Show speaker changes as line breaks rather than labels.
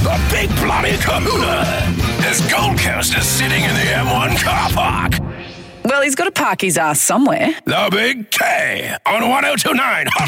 The big bloody kahuna. This Gold Coast is sitting in the M1 car park.
Well, he's got to park his ass somewhere.
The Big K on 1029 Hot